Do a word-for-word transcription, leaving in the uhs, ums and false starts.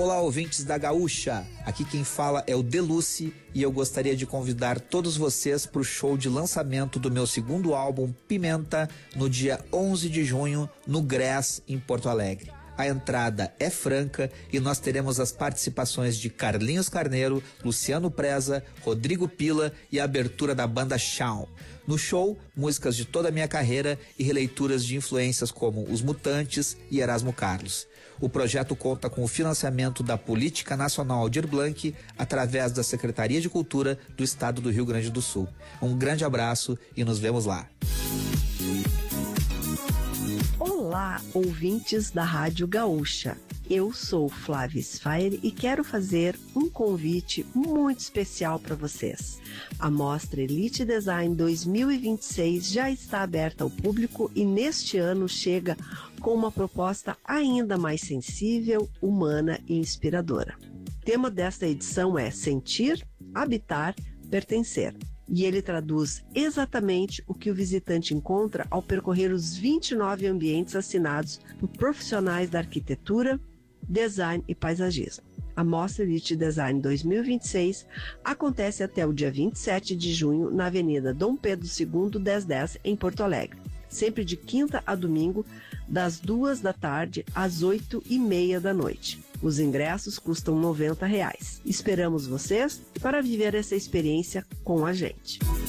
Olá, ouvintes da Gaúcha, aqui quem fala é o Deluce e eu gostaria de convidar todos vocês para o show de lançamento do meu segundo álbum, Pimenta, no dia onze de junho, no Grés, em Porto Alegre. A entrada é franca e nós teremos as participações de Carlinhos Carneiro, Luciano Preza, Rodrigo Pila e a abertura da banda Shawn. No show, músicas de toda a minha carreira e releituras de influências como Os Mutantes e Erasmo Carlos. O projeto conta com o financiamento da Política Nacional Aldir Blanc através da Secretaria de Cultura do Estado do Rio Grande do Sul. Um grande abraço e nos vemos lá. Olá, ouvintes da Rádio Gaúcha. Eu sou Flávia Sfaer e quero fazer um convite muito especial para vocês. A Mostra Elite Design dois mil e vinte e seis já está aberta ao público e neste ano chega com uma proposta ainda mais sensível, humana e inspiradora. O tema desta edição é Sentir, Habitar, Pertencer. E ele traduz exatamente o que o visitante encontra ao percorrer os vinte e nove ambientes assinados por profissionais da arquitetura, design e paisagismo. A Mostra Elite Design dois mil e vinte e seis acontece até o dia vinte e sete de junho na Avenida Dom Pedro segundo, mil dez, em Porto Alegre. Sempre de quinta a domingo, das duas da tarde às oito e meia da noite. Os ingressos custam noventa reais. Esperamos vocês para viver essa experiência com a gente.